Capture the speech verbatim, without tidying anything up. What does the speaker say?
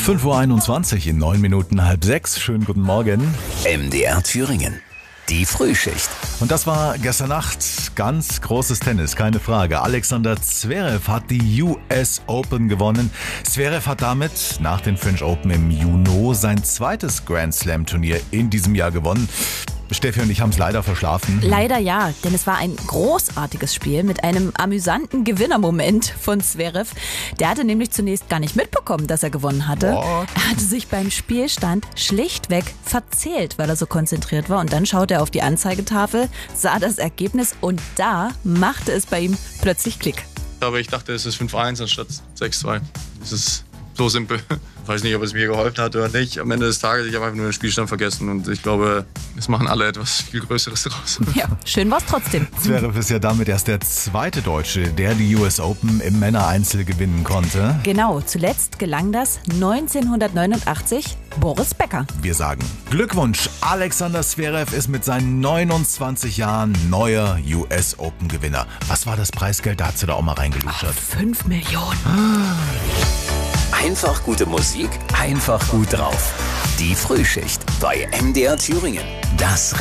fünf Uhr einundzwanzig in neun Minuten halb sechs. Schönen guten Morgen. M D R Thüringen. Die Frühschicht. Und das war gestern Nacht ganz großes Tennis, keine Frage. Alexander Zverev hat die U S Open gewonnen. Zverev hat damit nach den French Open im Juni sein zweites Grand Slam Turnier in diesem Jahr gewonnen. Steffi und ich haben es leider verschlafen. Leider ja, denn es war ein großartiges Spiel mit einem amüsanten Gewinnermoment von Zverev. Der hatte nämlich zunächst gar nicht mitbekommen, dass er gewonnen hatte. What? Er hatte sich beim Spielstand schlichtweg verzählt, weil er so konzentriert war. Und dann schaute er auf die Anzeigetafel, sah das Ergebnis und da machte es bei ihm plötzlich Klick. Aber ich dachte, es ist fünf eins anstatt sechs zwei. Es ist so simpel. Ich weiß nicht, ob es mir geholfen hat oder nicht. Am Ende des Tages, ich habe einfach nur den Spielstand vergessen. Und ich glaube, es machen alle etwas viel Größeres draus. Ja, schön war's trotzdem. Zverev ist ja damit erst der zweite Deutsche, der die U S Open im Männereinzel gewinnen konnte. Genau, zuletzt gelang das neunzehnhundertneunundachtzig Boris Becker. Wir sagen Glückwunsch, Alexander Zverev ist mit seinen neunundzwanzig Jahren neuer U S Open Gewinner. Was war das Preisgeld? Da hat sie da auch mal reingeluschert. Fünf Millionen. Einfach gute Musik, einfach gut drauf. Die Frühschicht bei M D R Thüringen. Das